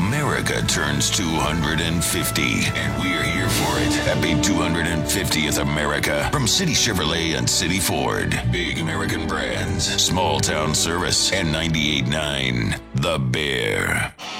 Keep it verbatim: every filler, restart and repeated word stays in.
America turns two hundred fifty, and we're here for it. Happy two hundred fiftieth America from City Chevrolet and City Ford. Big American brands, small town service, and ninety-eight point nine The Bear.